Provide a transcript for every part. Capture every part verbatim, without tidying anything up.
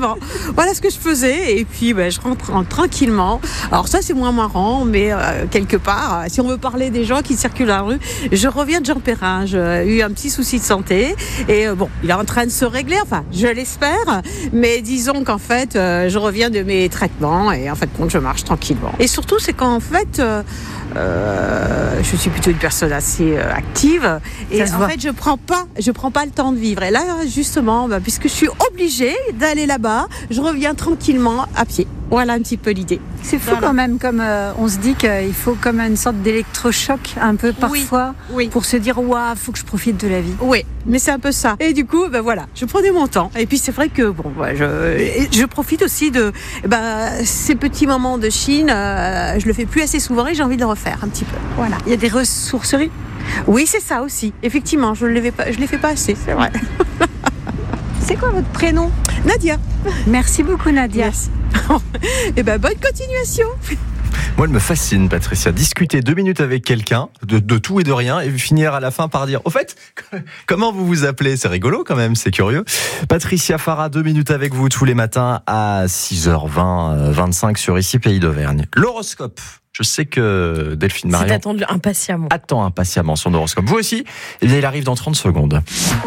exactement. Voilà ce que je faisais. Et puis, ben, je rentre en, tranquillement. Alors ça, c'est moins marrant, mais euh, quelque part, si on veut parler des gens qui circulent dans la rue, je reviens de Jean Perrin. J'ai eu un petit souci de santé. Et euh, bon, il est en train de se régler. Enfin, je l'espère. Mais disons qu'en fait, euh, je reviens de mes traitements. Et en fait, compte, je marche tranquillement. Et surtout, c'est qu'en fait... Euh, Euh, je suis plutôt une personne assez euh, active et en voit. fait je prends pas je prends pas le temps de vivre et là justement bah, puisque je suis obligée d'aller là-bas, je reviens tranquillement à pied. Voilà un petit peu l'idée. C'est fou voilà. Quand même, comme euh, on se dit qu'il faut comme une sorte d'électrochoc un peu parfois oui, oui. pour se dire waouh, faut que je profite de la vie. Oui, mais c'est un peu ça. Et du coup, ben voilà, je prenais mon temps. Et puis c'est vrai que bon, ouais, je, je profite aussi de ben, ces petits moments de Chine. Euh, je le fais plus assez souvent et j'ai envie de le refaire un petit peu. Voilà. Il y a des ressourceries. Oui, c'est ça aussi. Effectivement, je ne les pas, je les fais pas assez. C'est vrai. C'est quoi votre prénom? Nadia. Merci beaucoup Nadia. Yes. Et ben bonne continuation. Moi, elle me fascine, Patricia. Discuter deux minutes avec quelqu'un, de, de tout et de rien, et finir à la fin par dire « Au fait, comment vous vous appelez ?» C'est rigolo quand même, c'est curieux. Patricia Farah, deux minutes avec vous tous les matins à six heures vingt, vingt-cinq sur Ici Pays d'Auvergne. L'horoscope. Je sais que Delphine Marion c'est attendu impatiemment. attend impatiemment son horoscope. Vous aussi, eh bien, il arrive dans trente secondes.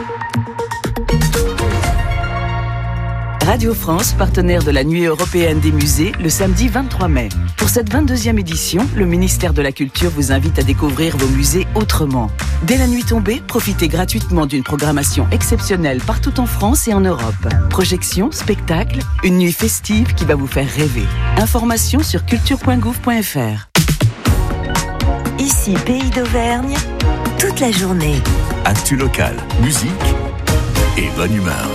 Radio France, partenaire de la Nuit européenne des musées, le samedi vingt-trois mai. Pour cette vingt-deuxième édition, le ministère de la Culture vous invite à découvrir vos musées autrement. Dès la nuit tombée, profitez gratuitement d'une programmation exceptionnelle partout en France et en Europe. Projections, spectacles, une nuit festive qui va vous faire rêver. Informations sur culture point gouv point f r. Ici, Pays d'Auvergne, toute la journée. Actu locale, musique et bonne humeur.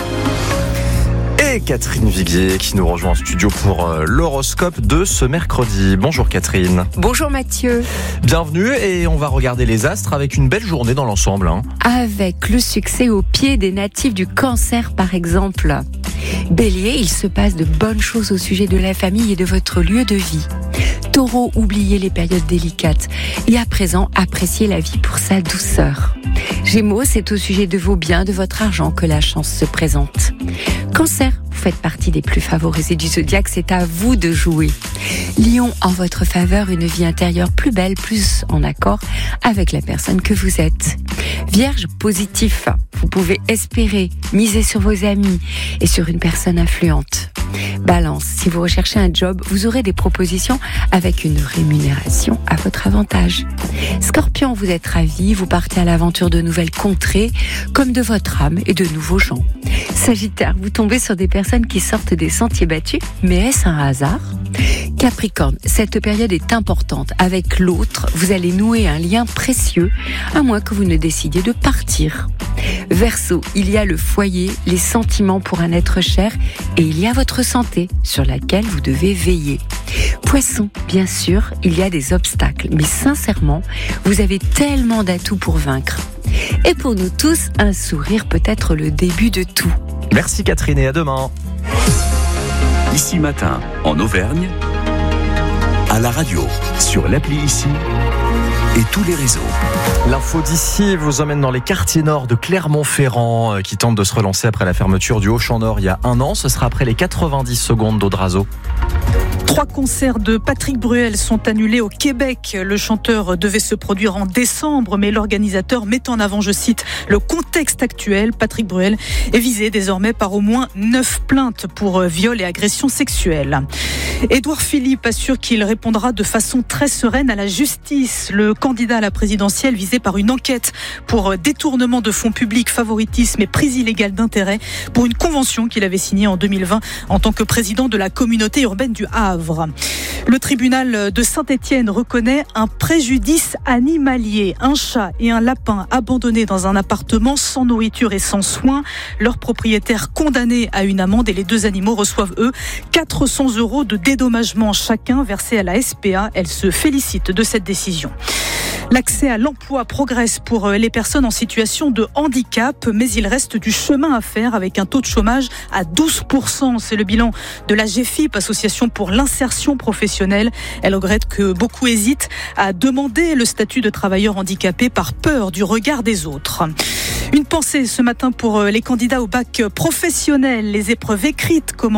Et Catherine Viguier qui nous rejoint en studio pour euh, l'horoscope de ce mercredi. Bonjour Catherine. Bonjour Mathieu. Bienvenue et on va regarder les astres avec une belle journée dans l'ensemble. Hein. Avec le succès au pied des natifs du Cancer par exemple. Bélier, il se passe de bonnes choses au sujet de la famille et de votre lieu de vie. Taureau, oubliez les périodes délicates et à présent appréciez la vie pour sa douceur. Gémeaux, c'est au sujet de vos biens, de votre argent que la chance se présente. Cancer, vous faites partie des plus favorisés du zodiaque, c'est à vous de jouer. Lion, en votre faveur, une vie intérieure plus belle, plus en accord avec la personne que vous êtes. Vierge, positif, vous pouvez espérer, miser sur vos amis et sur une personne influente. Balance, si vous recherchez un job, vous aurez des propositions avec une rémunération à votre avantage. Scorpion, vous êtes ravi, vous partez à l'aventure de nouvelles contrées, comme de votre âme et de nouveaux gens. Sagittaire, vous tombez sur des personnes qui sortent des sentiers battus, mais est-ce un hasard ? Capricorne, cette période est importante. Avec l'autre, vous allez nouer un lien précieux, à moins que vous ne décidiez de partir. Verseau, il y a le foyer, les sentiments pour un être cher, et il y a votre santé, sur laquelle vous devez veiller. Poisson, bien sûr, il y a des obstacles, mais sincèrement, vous avez tellement d'atouts pour vaincre. Et pour nous tous, un sourire peut être le début de tout. Merci Catherine et à demain. Ici Matin, en Auvergne, à la radio, sur l'appli Ici et tous les réseaux. L'info d'ici vous emmène dans les quartiers nord de Clermont-Ferrand qui tente de se relancer après la fermeture du Auchan Nord il y a un an. Ce sera après les quatre-vingt-dix secondes d'Audrazo. Trois concerts de Patrick Bruel sont annulés au Québec. Le chanteur devait se produire en décembre, mais l'organisateur met en avant, je cite, le contexte actuel. Patrick Bruel est visé désormais par au moins neuf plaintes pour viol et agression sexuelle. Édouard Philippe assure qu'il répondra de façon très sereine à la justice. Le candidat à la présidentielle visé par une enquête pour détournement de fonds publics, favoritisme et prise illégale d'intérêt pour une convention qu'il avait signée en deux mille vingt en tant que président de la communauté urbaine du Havre. Le tribunal de Saint-Étienne reconnaît un préjudice animalier. Un chat et un lapin abandonnés dans un appartement sans nourriture et sans soins. Leurs propriétaires condamnés à une amende et les deux animaux reçoivent, eux, quatre cents euros de dédommagement chacun versés à la S P A. Elle se félicite de cette décision. L'accès à l'emploi progresse pour les personnes en situation de handicap, mais il reste du chemin à faire avec un taux de chômage à douze pour cent. C'est le bilan de la G F I P, Association pour l'insertion professionnelle. Elle regrette que beaucoup hésitent à demander le statut de travailleur handicapé par peur du regard des autres. Une pensée ce matin pour les candidats au bac professionnel. Les épreuves écrites commencent